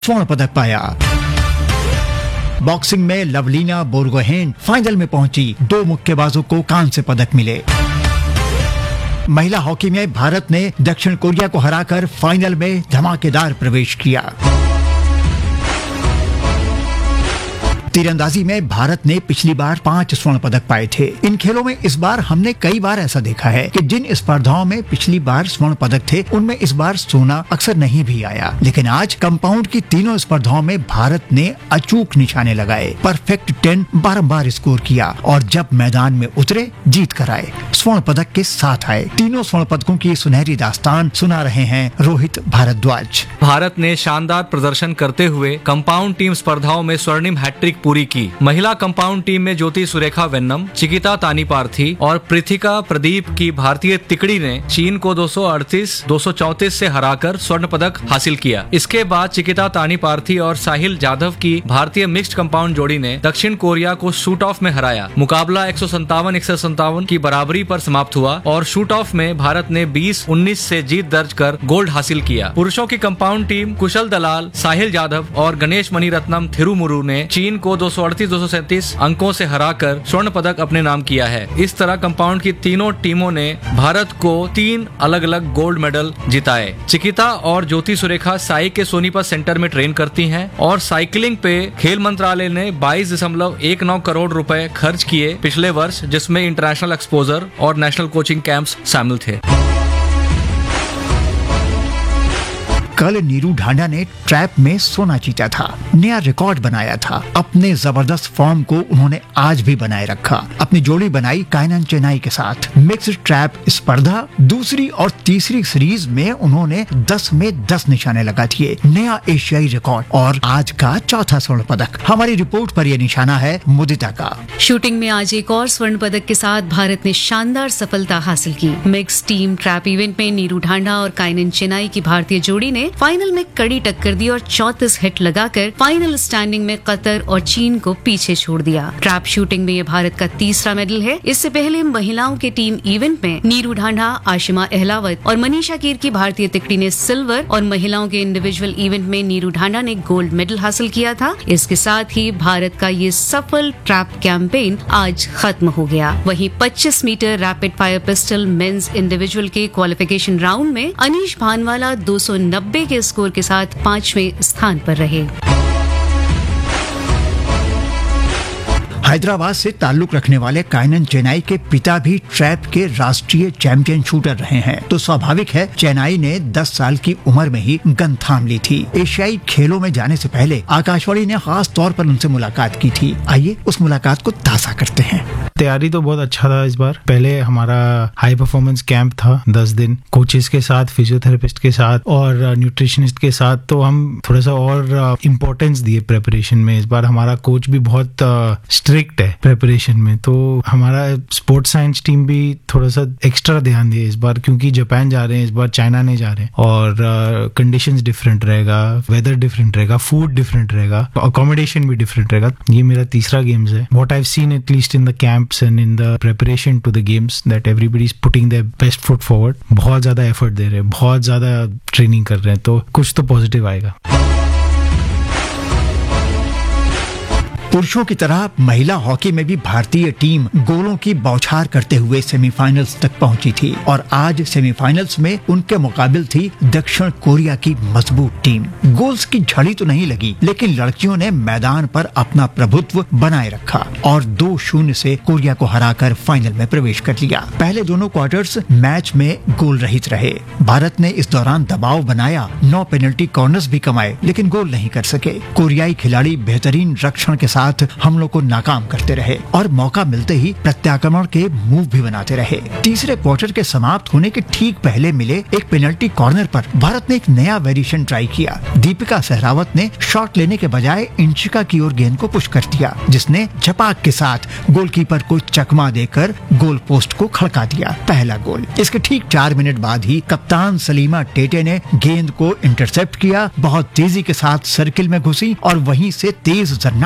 स्वर्ण पदक पाया। बॉक्सिंग में लवलीना बोरगोहेन फाइनल में पहुंची, 2 मुक्केबाजों को कांस्य पदक मिले। महिला हॉकी में भारत ने दक्षिण कोरिया को हराकर फाइनल में धमाकेदार प्रवेश किया। तीरंदाजी में भारत ने पिछली बार 5 स्वर्ण पदक पाए थे। इन खेलों में इस बार हमने कई बार ऐसा देखा है कि जिन स्पर्धाओं में पिछली बार स्वर्ण पदक थे उनमें इस बार सोना अक्सर नहीं भी आया, लेकिन आज कंपाउंड की तीनों स्पर्धाओं में भारत ने अचूक निशाने लगाए, परफेक्ट 10 बारंबार स्कोर किया और जब मैदान में उतरे जीत कर आए, स्वर्ण पदक के साथ आए। तीनों स्वर्ण पदकों की सुनहरी दास्तान सुना रहे हैं रोहित भारद्वाज। भारत ने शानदार प्रदर्शन करते हुए कंपाउंड टीम स्पर्धाओं में स्वर्णिम हैट्रिक पूरी की। महिला कंपाउंड टीम में ज्योति सुरेखा वेन्नम, चिकिता तानीपार्थी और पृथिका प्रदीप की भारतीय तिकड़ी ने चीन को 238-234 से हराकर स्वर्ण पदक हासिल किया। इसके बाद चिकिता तानीपार्थी और साहिल जाधव की भारतीय मिक्स्ड कंपाउंड जोड़ी ने दक्षिण कोरिया को शूट ऑफ में हराया। मुकाबला 157-157 की बराबरी पर समाप्त हुआ और शूट ऑफ में भारत ने 20-19 से जीत दर्ज कर गोल्ड हासिल किया। पुरुषों की कंपाउंड टीम कुशल दलाल, साहिल जाधव और गणेश मणिरत्नम थिरुमुरु ने चीन को 238-237 अंकों से हराकर स्वर्ण पदक अपने नाम किया है। इस तरह कंपाउंड की तीनों टीमों ने भारत को 3 अलग अलग गोल्ड मेडल जिताए। चिकिता और ज्योति सुरेखा साई के सोनीपत सेंटर में ट्रेन करती हैं और साइकिलिंग पे खेल मंत्रालय ने 22.19 करोड़ रुपए खर्च किए पिछले वर्ष, जिसमें इंटरनेशनल एक्सपोजर और नेशनल कोचिंग कैंप्स शामिल थे। कल नीरू ढांडा ने ट्रैप में सोना जीता था, नया रिकॉर्ड बनाया था। अपने जबरदस्त फॉर्म को उन्होंने आज भी बनाए रखा। अपनी जोड़ी बनाई काइनन चेनाई के साथ। मिक्स्ड ट्रैप स्पर्धा दूसरी और तीसरी सीरीज में उन्होंने 10 में 10 निशाने लगा दिए, नया एशियाई रिकॉर्ड और आज का चौथा स्वर्ण पदक। हमारी रिपोर्ट पर यह निशाना है मुदिता का। शूटिंग में आज एक और स्वर्ण पदक के साथ भारत ने शानदार सफलता हासिल की। मिक्स टीम ट्रैप इवेंट में नीरू ढांडा और काइनन चेनाई की भारतीय जोड़ी ने फाइनल में कड़ी टक्कर दी और 34 हिट लगाकर फाइनल स्टैंडिंग में कतर और चीन को पीछे छोड़ दिया। ट्रैप शूटिंग में ये भारत का तीसरा मेडल है। इससे पहले महिलाओं के टीम इवेंट में नीरू ढांडा, आशिमा अहलावत और मनीषा कीर की भारतीय तिकड़ी ने सिल्वर और महिलाओं के इंडिविजुअल इवेंट में नीरू ढांडा ने गोल्ड मेडल हासिल किया था। इसके साथ ही भारत का ये सफल ट्रैप कैंपेन आज खत्म हो गया। वहीं 25 metre rapid fire pistol mains individual के क्वालिफिकेशन राउंड में अनीश भानवाला 290 के स्कोर के साथ 5वें स्थान पर रहे। हैदराबाद से ताल्लुक रखने वाले काइनन चेनाई के पिता भी ट्रैप के राष्ट्रीय चैंपियन शूटर रहे हैं, तो स्वाभाविक है चेनाई ने 10 साल की उम्र में ही गन थाम ली थी। एशियाई खेलों में जाने से पहले आकाशवाणी ने खास तौर पर उनसे मुलाकात की थी। आइए उस मुलाकात को ताज़ा करते हैं। तैयारी तो बहुत अच्छा था इस बार। पहले हमारा हाई परफॉर्मेंस कैंप था 10 दिन, कोचेस के साथ, फिजियोथेरेपिस्ट के साथ और न्यूट्रिशनिस्ट के साथ, तो हम थोड़ा सा और इम्पोर्टेंस दिए प्रेपरेशन में। इस बार हमारा कोच भी बहुत स्ट्रिक्ट है प्रेपरेशन में, तो हमारा स्पोर्ट्स साइंस टीम भी थोड़ा सा एक्स्ट्रा ध्यान दिए इस बार, क्योंकि जापान जा रहे हैं, इस बार चाइना नहीं जा रहे हैं और कंडीशंस डिफरेंट रहेगा, वेदर डिफरेंट रहेगा, फूड डिफरेंट रहेगा, अकोमोडेशन भी डिफरेंट रहेगा। ये मेरा तीसरा गेम्स है। What I have seen at least in the camps and in the preparation to the games that everybody is putting their best foot forward। बहुत ज्यादा एफर्ट दे रहे हैं, बहुत ज्यादा ट्रेनिंग कर रहे हैं, तो कुछ तो पॉजिटिव आएगा। पुरुषों की तरह महिला हॉकी में भी भारतीय टीम गोलों की बौछार करते हुए सेमीफाइनल्स तक पहुंची थी और आज सेमीफाइनल्स में उनके मुकाबिल थी दक्षिण कोरिया की मजबूत टीम। गोल्स की झड़ी तो नहीं लगी, लेकिन लड़कियों ने मैदान पर अपना प्रभुत्व बनाए रखा और 2-0 से कोरिया को हराकर फाइनल में प्रवेश कर लिया। पहले दोनों क्वार्टर्स मैच में गोल रहित रहे। भारत ने इस दौरान दबाव बनाया, 9 पेनल्टी कॉर्नर्स भी कमाए, लेकिन गोल नहीं कर सके। कोरियाई खिलाड़ी बेहतरीन रक्षण के साथ हमलों को नाकाम करते रहे और मौका मिलते ही प्रत्याक्रमण के मूव भी बनाते रहे। तीसरे क्वार्टर के समाप्त होने के ठीक पहले मिले एक पेनल्टी कॉर्नर पर भारत ने एक नया वेरिएशन ट्राई किया। दीपिका सहरावत ने शॉट लेने के बजाय इंशिका की ओर गेंद को पुश कर दिया, जिसने झपाक के साथ गोलकीपर को चकमा देकर गोल पोस्ट को खड़का दिया। पहला गोल। इसके ठीक 4 मिनट बाद ही कप्तान सलीमा टेटे ने गेंद को इंटरसेप्ट किया, बहुत तेजी के साथ सर्किल में घुसी और वहीं से तेज जन्नाटेदार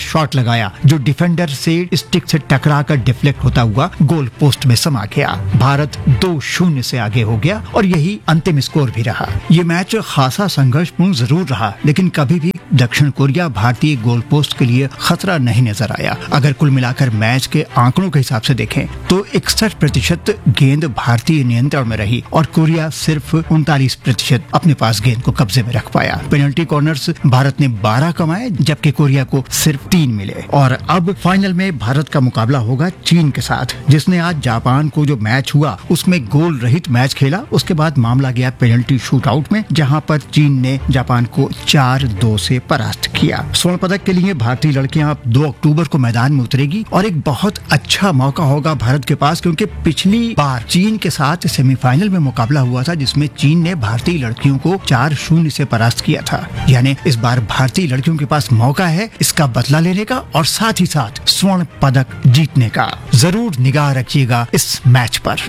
शॉट लगाया जो डिफेंडर से स्टिक से टकराकर डिफ्लेक्ट होता हुआ गोल पोस्ट में समा गया। भारत 2-0 से आगे हो गया और यही अंतिम स्कोर भी रहा। ये मैच खासा संघर्षपूर्ण जरूर रहा, लेकिन कभी भी दक्षिण कोरिया भारतीय गोल पोस्ट के लिए खतरा नहीं नजर आया। अगर कुल मिलाकर मैच के आंकड़ों के हिसाब से देखें तो 61% गेंद भारतीय नियंत्रण में रही और कोरिया सिर्फ 39% अपने पास गेंद को कब्जे में रख पाया। पेनल्टी कॉर्नर्स भारत ने 12 कमाए जबकि कोरिया को सिर्फ 3 मिले। और अब फाइनल में भारत का मुकाबला होगा चीन के साथ, जिसने आज जापान को जो मैच हुआ उसमें गोल रहित मैच खेला। उसके बाद मामला गया पेनल्टी शूट आउट में, जहां पर चीन ने जापान को 4-2 से परास्त किया। स्वर्ण पदक के लिए भारतीय लड़कियां 2 अक्टूबर को मैदान में उतरेगी और एक बहुत अच्छा मौका होगा भारत के पास, क्योंकि पिछली बार चीन के साथ सेमीफाइनल में मुकाबला हुआ था जिसमें चीन ने भारतीय लड़कियों को 4-0 से परास्त किया था। यानी इस बार भारतीय लड़कियों के पास मौका है इसका बदला लेने का और साथ ही साथ स्वर्ण पदक जीतने का। जरूर निगाह रखिएगा इस मैच पर।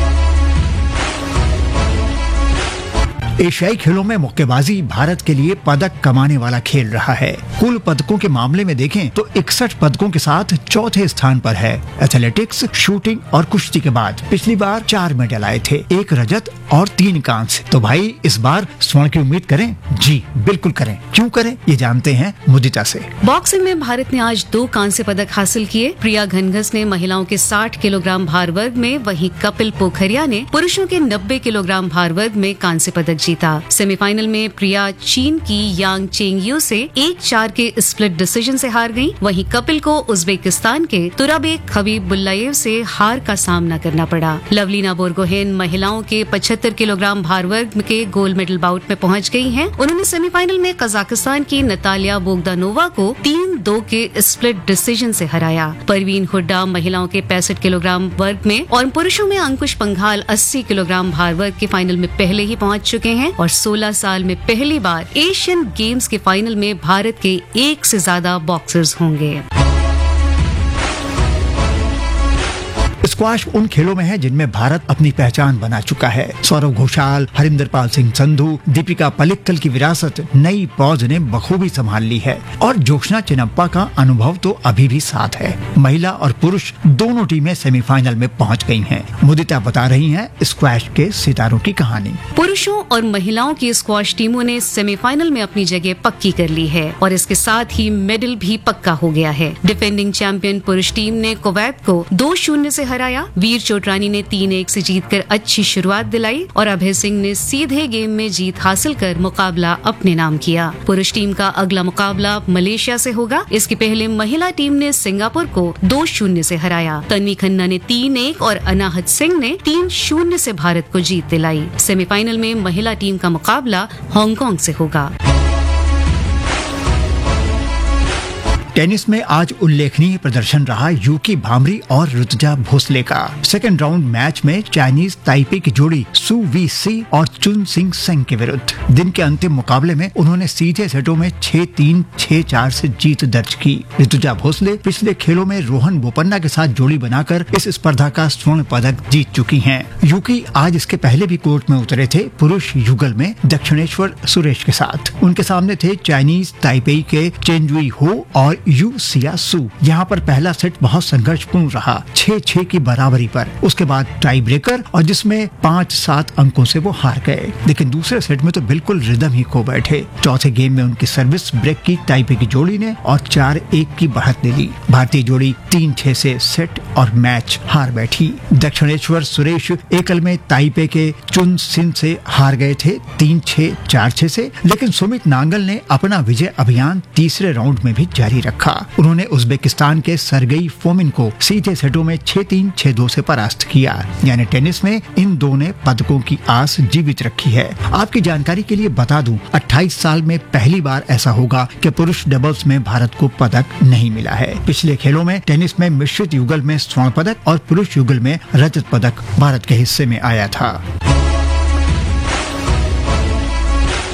एशियाई खेलों में मुक्केबाजी भारत के लिए पदक कमाने वाला खेल रहा है। कुल पदकों के मामले में देखें तो 61 पदकों के साथ चौथे स्थान पर है। एथलेटिक्स, शूटिंग और कुश्ती के बाद पिछली बार 4 मेडल आए थे, 1 रजत और 3 कांस्य। तो भाई इस बार स्वर्ण की उम्मीद करें? जी बिल्कुल करें। क्यों करें ये जानते हैं मुदिता से। बॉक्सिंग में भारत ने आज 2 कांस्य पदक हासिल किए। प्रिया घनघस ने महिलाओं के 60 किलोग्राम भार वर्ग में, वहीं कपिल पोखरिया ने पुरुषों के 90 किलोग्राम भार वर्ग में कांस्य पदक जीता। सेमीफाइनल में प्रिया चीन की यांग चेंगयू से 1-4 के स्प्लिट डिसीजन से हार गयी। वहीं कपिल को उज्बेकिस्तान के तुराबेक खबीबुल्लाएव से हार का सामना करना पड़ा। लवलीना बोरगोहेन महिलाओं के 75 किलोग्राम भार वर्ग के गोल्ड मेडल बाउट में पहुंच गई हैं। उन्होंने सेमीफाइनल में कजाकिस्तान की नतालिया बोगदानोवा को 3-2 के स्प्लिट डिसीजन से हराया। परवीन हुड्डा महिलाओं के 65 किलोग्राम वर्ग में और पुरुषों में अंकुश पंघाल 80 किलोग्राम भार वर्ग के फाइनल में पहले ही पहुंच चुके हैं और 16 साल में पहली बार एशियन गेम्स के फाइनल में भारत के 1 से ज्यादा बॉक्सर्स होंगे। स्क्वाश उन खेलों में है जिनमें भारत अपनी पहचान बना चुका है। सौरव घोषाल, हरिंदरपाल सिंह संधू, दीपिका पल्लिकल की विरासत नई पौध ने बखूबी संभाल ली है और जोशना चिनप्पा का अनुभव तो अभी भी साथ है। महिला और पुरुष दोनों टीमें सेमीफाइनल में पहुंच गई हैं। मुदिता बता रही हैं स्क्वैश के सितारों की कहानी। पुरुषों और महिलाओं की स्क्वाश टीमों ने सेमीफाइनल में अपनी जगह पक्की कर ली है और इसके साथ ही मेडल भी पक्का हो गया है। डिफेंडिंग चैंपियन पुरुष टीम ने कुवैत को 2-0 से हराया। वीर चोटरानी ने 3-1 से जीतकर अच्छी शुरुआत दिलाई और अभय सिंह ने सीधे गेम में जीत हासिल कर मुकाबला अपने नाम किया। पुरुष टीम का अगला मुकाबला मलेशिया से होगा। इसके पहले महिला टीम ने सिंगापुर को 2-0 से हराया। तन्वी खन्ना ने 3-1 और अनाहत सिंह ने 3-0 से भारत को जीत दिलाई। सेमीफाइनल में महिला टीम का मुकाबला हांगकांग से होगा। टेनिस में आज उल्लेखनीय प्रदर्शन रहा यूकी भामरी और ऋतुजा भोसले का। सेकंड राउंड मैच में चाइनीज ताइपे की जोड़ी सु वी सी और चुन सिंग सेंग के विरुद्ध दिन के अंतिम मुकाबले में उन्होंने सीधे सेटों में 6-3, 6-4 से जीत दर्ज की। ऋतुजा भोसले पिछले खेलों में रोहन बोपन्ना के साथ जोड़ी बनाकर इस स्पर्धा का स्वर्ण पदक जीत चुकी हैं। यूकी आज इसके पहले भी कोर्ट में उतरे थे पुरुष युगल में दक्षिणेश्वर सुरेश के साथ। उनके सामने थे चाइनीज ताइपेई के चेंजुई हो और यू सिया सू। यहाँ पर पहला सेट बहुत संघर्षपूर्ण रहा, 6-6 की बराबरी पर। उसके बाद टाई ब्रेकर और जिसमें 5-7 अंकों से वो हार गए, लेकिन दूसरे सेट में तो बिल्कुल रिदम ही खो बैठे। चौथे गेम में उनकी सर्विस ब्रेक की ताइपे की जोड़ी ने और 4-1 की बढ़त ले ली। भारतीय जोड़ी 3-6 से सेट और मैच हार बैठी। दक्षिणेश्वर सुरेश एकल में ताइपे के चुन सिन से हार गए थे 3-6, 4-6 से, लेकिन सुमित नांगल ने अपना विजय अभियान तीसरे राउंड में भी जारी रखा। उन्होंने उज्बेकिस्तान के सरगई फोमिन को सीधे सेटों में 6-3, 6-2 से परास्त किया। यानी टेनिस में इन दो ने पदकों की आस जीवित रखी है। आपकी जानकारी के लिए बता दूं, 28 साल में पहली बार ऐसा होगा कि पुरुष डबल्स में भारत को पदक नहीं मिला है। पिछले खेलों में टेनिस में मिश्रित युगल में स्वर्ण पदक और पुरुष युगल में रजत पदक भारत के हिस्से में आया था।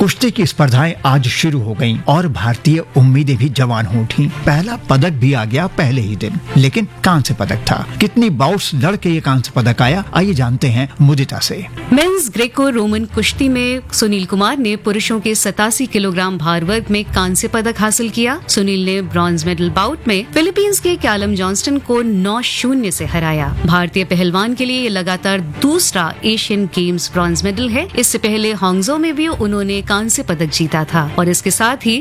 कुश्ती की स्पर्धाएं आज शुरू हो गईं और भारतीय उम्मीदें भी जवान हो उठी। पहला पदक भी आ गया पहले ही दिन, लेकिन कांस्य पदक था। कितनी बाउट्स लड़के ये कांस्य पदक आया, आइए जानते हैं मुदिता से। मेंस ग्रेको रोमन कुश्ती में सुनील कुमार ने पुरुषों के 87 किलोग्राम भार वर्ग में कांस्य पदक हासिल किया। सुनील ने ब्रॉन्ज मेडल बाउट में फिलीपींस के कैलम जॉनस्टन को 9-0 से हराया। भारतीय पहलवान के लिए ये लगातार दूसरा एशियन गेम्स ब्रॉन्ज मेडल है। इससे पहले हांगझो में भी उन्होंने कांस्य पदक जीता था और इसके साथ ही